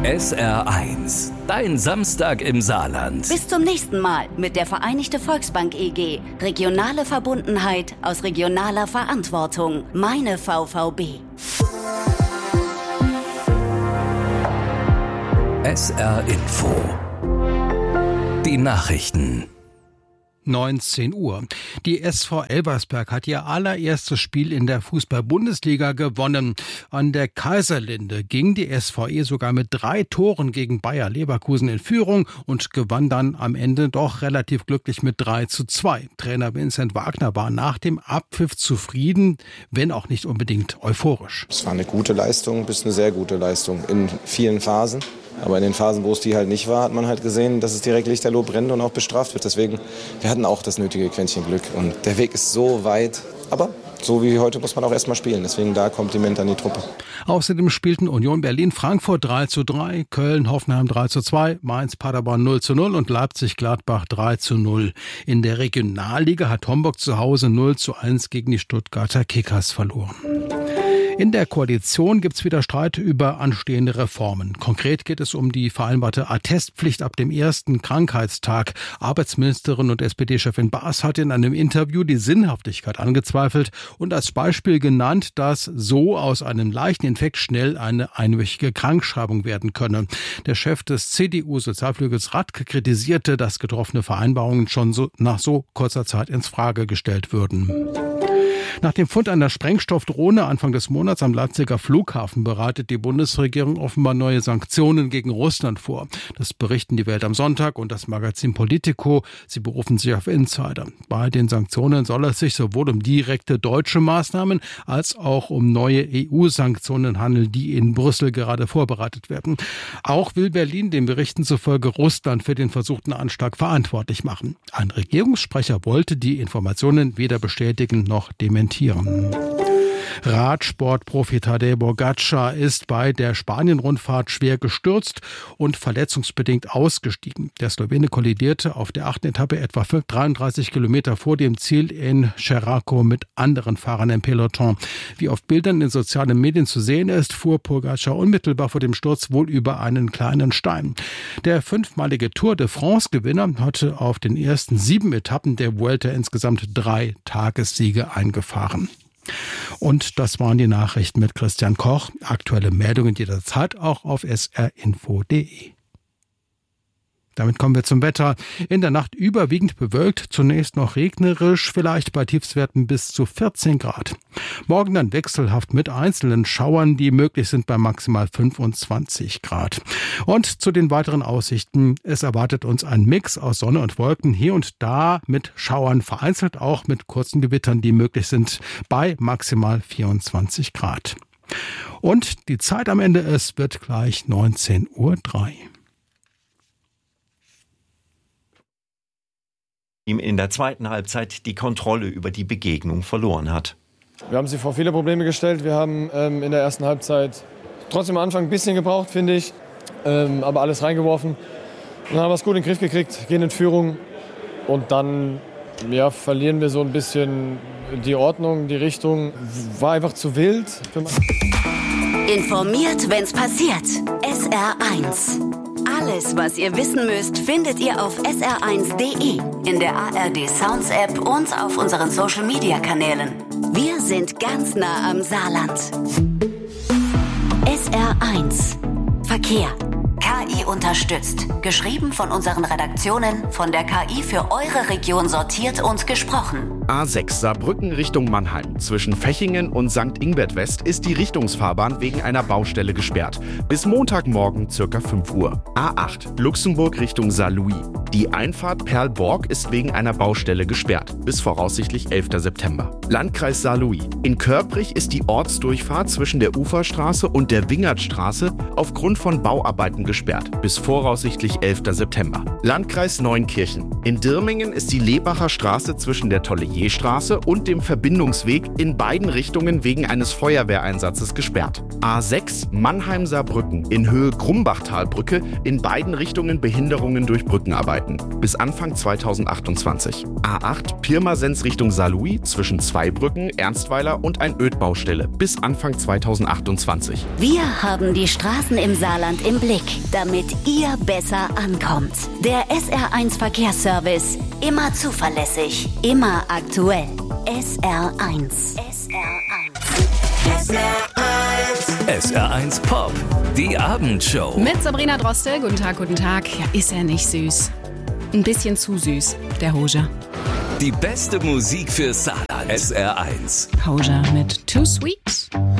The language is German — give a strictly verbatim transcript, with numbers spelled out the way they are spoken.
S R eins, dein Samstag im Saarland. Bis zum nächsten Mal mit der Vereinigte Volksbank E G. Regionale Verbundenheit aus regionaler Verantwortung. Meine V V B. S R Info. Die Nachrichten. neunzehn Uhr. Die S V Elversberg hat ihr allererstes Spiel in der Fußball-Bundesliga gewonnen. An der Kaiserlinde ging die S V E sogar mit drei Toren gegen Bayer Leverkusen in Führung und gewann dann am Ende doch relativ glücklich mit drei zu zwei. Trainer Vincent Wagner war nach dem Abpfiff zufrieden, wenn auch nicht unbedingt euphorisch. Es war eine gute Leistung bis eine sehr gute Leistung in vielen Phasen. Aber in den Phasen, wo es die halt nicht war, hat man halt gesehen, dass es direkt lichterloh brennt und auch bestraft wird. Deswegen, wir hatten auch das nötige Quäntchen Glück. Und der Weg ist so weit. Aber so wie heute muss man auch erstmal spielen. Deswegen da Kompliment an die Truppe. Außerdem spielten Union Berlin-Frankfurt drei zu drei, Köln-Hoffenheim drei zu zwei, Mainz-Paderborn null zu null und Leipzig-Gladbach drei zu null. In der Regionalliga hat Homburg zu Hause null zu eins gegen die Stuttgarter Kickers verloren. In der Koalition gibt es wieder Streit über anstehende Reformen. Konkret geht es um die vereinbarte Attestpflicht ab dem ersten Krankheitstag. Arbeitsministerin und S P D-Chefin Baas hat in einem Interview die Sinnhaftigkeit angezweifelt und als Beispiel genannt, dass so aus einem leichten Infekt schnell eine einwöchige Krankschreibung werden könne. Der Chef des C D U-Sozialflügels Radke kritisierte, dass getroffene Vereinbarungen schon so nach so kurzer Zeit ins Frage gestellt würden. Nach dem Fund einer Sprengstoffdrohne Anfang des Monats am Leipziger Flughafen bereitet die Bundesregierung offenbar neue Sanktionen gegen Russland vor. Das berichten die Welt am Sonntag und das Magazin Politico. Sie berufen sich auf Insider. Bei den Sanktionen soll es sich sowohl um direkte deutsche Maßnahmen als auch um neue E U-Sanktionen handeln, die in Brüssel gerade vorbereitet werden. Auch will Berlin den Berichten zufolge Russland für den versuchten Anschlag verantwortlich machen. Ein Regierungssprecher wollte die Informationen weder bestätigen noch dementieren. Radsportprofi Tadej Pogačar ist bei der Spanien-Rundfahrt schwer gestürzt und verletzungsbedingt ausgestiegen. Der Slowene kollidierte auf der achten Etappe etwa dreiunddreißig Kilometer vor dem Ziel in Cherraco mit anderen Fahrern im Peloton. Wie auf Bildern in sozialen Medien zu sehen ist, fuhr Pogačar unmittelbar vor dem Sturz wohl über einen kleinen Stein. Der fünfmalige Tour de France-Gewinner hatte auf den ersten sieben Etappen der Vuelta insgesamt drei Tagessiege eingefahren. Und das waren die Nachrichten mit Christian Koch. Aktuelle Meldungen jederzeit auch auf s r info punkt d e. Damit kommen wir zum Wetter. In der Nacht überwiegend bewölkt, zunächst noch regnerisch, vielleicht bei Tiefstwerten bis zu vierzehn Grad. Morgen dann wechselhaft mit einzelnen Schauern, die möglich sind bei maximal fünfundzwanzig Grad. Und zu den weiteren Aussichten. Es erwartet uns ein Mix aus Sonne und Wolken, hier und da mit Schauern, vereinzelt auch mit kurzen Gewittern, die möglich sind bei maximal vierundzwanzig Grad. Und die Zeit am Ende, es wird gleich neunzehn Uhr drei. Ihm in der zweiten Halbzeit die Kontrolle über die Begegnung verloren hat. Wir haben sie vor viele Probleme gestellt. Wir haben ähm, in der ersten Halbzeit trotzdem am Anfang ein bisschen gebraucht, finde ich, ähm, aber alles reingeworfen. Und dann haben wir es gut in den Griff gekriegt, gehen in Führung und dann ja, verlieren wir so ein bisschen die Ordnung, die Richtung. War einfach zu wild. Informiert, wenn's passiert. S R eins. Alles, was ihr wissen müsst, findet ihr auf s r eins punkt d e, in der A R D Sounds App und auf unseren Social Media Kanälen. Wir sind ganz nah am Saarland. S R eins. Verkehr. K I unterstützt. Geschrieben von unseren Redaktionen, von der K I für eure Region sortiert und gesprochen. A sechs Saarbrücken Richtung Mannheim. Zwischen Fechingen und Sankt Ingbert West ist die Richtungsfahrbahn wegen einer Baustelle gesperrt. Bis Montagmorgen ca. fünf Uhr. A acht Luxemburg Richtung Saarlouis. Die Einfahrt Perlborg ist wegen einer Baustelle gesperrt. Bis voraussichtlich elfter September. Landkreis Saarlouis. In Körprich ist die Ortsdurchfahrt zwischen der Uferstraße und der Wingertstraße aufgrund von Bauarbeiten gesperrt. Bis voraussichtlich elfter September. Landkreis Neunkirchen. In Dirmingen ist die Lebacher Straße zwischen der Tollerie Foyerstraße und dem Verbindungsweg in beiden Richtungen wegen eines Feuerwehreinsatzes gesperrt. A sechs Mannheim-Saarbrücken in Höhe Grumbachtalbrücke in beiden Richtungen Behinderungen durch Brückenarbeiten bis Anfang zweitausendachtundzwanzig. A acht Pirmasens Richtung Saarlouis zwischen zwei Brücken, Ernstweiler und ein Ödbaustelle bis Anfang zweitausendachtundzwanzig. Wir haben die Straßen im Saarland im Blick, damit ihr besser ankommt. Der S R eins Verkehrsservice. Immer zuverlässig, immer aktuell. S R eins. S R eins. S R eins. S R eins Pop. Die Abendshow. Mit Sabrina Droste. Guten Tag, guten Tag. Ja, ist er nicht süß? Ein bisschen zu süß, der Hoja. Die beste Musik für Saarland. S R eins. Hoja mit Too Sweet.